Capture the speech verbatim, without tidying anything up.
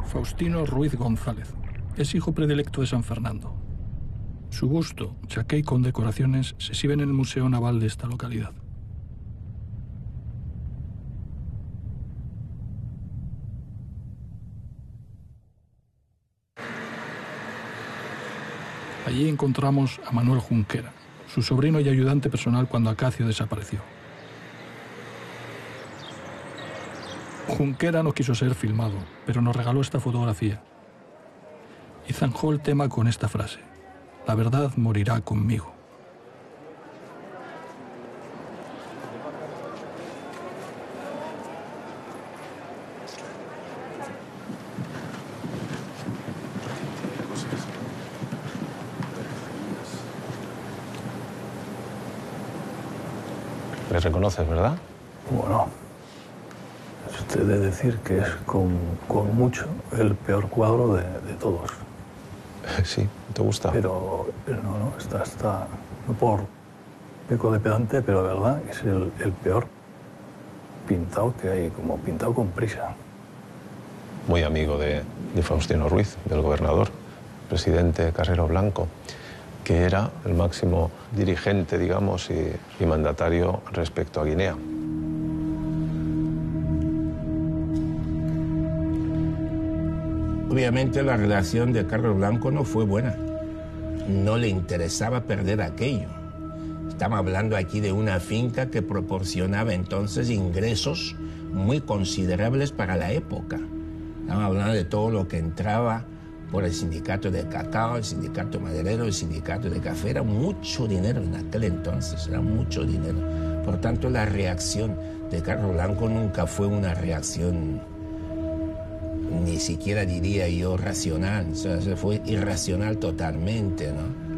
Faustino Ruiz González. Es hijo predilecto de San Fernando. Su busto, chaqué y con decoraciones, se exhibe en el Museo Naval de esta localidad. Allí encontramos a Manuel Junquera, su sobrino y ayudante personal cuando Acacio desapareció. Junquera no quiso ser filmado, pero nos regaló esta fotografía. Y zanjó el tema con esta frase: la verdad morirá conmigo. Le reconoces, ¿verdad? Bueno, usted debe decir que es con, con mucho el peor cuadro de, de todos. Sí, ¿te gusta? Pero no, no, está, está, no por peco de pedante, pero de verdad es el, el peor pintado que hay, como pintado con prisa. Muy amigo de, de Faustino Ruiz, del gobernador, presidente Carrero Blanco, que era el máximo dirigente, digamos, y, y mandatario respecto a Guinea. Obviamente la relación de Carlos Blanco no fue buena. No le interesaba perder aquello. Estamos hablando aquí de una finca que proporcionaba entonces ingresos muy considerables para la época. Estamos hablando de todo lo que entraba por el sindicato de cacao, el sindicato maderero, el sindicato de café. Era mucho dinero en aquel entonces, era mucho dinero. Por tanto, la reacción de Carlos Blanco nunca fue una reacción, ni siquiera diría yo racional, o sea, fue irracional totalmente, ¿no?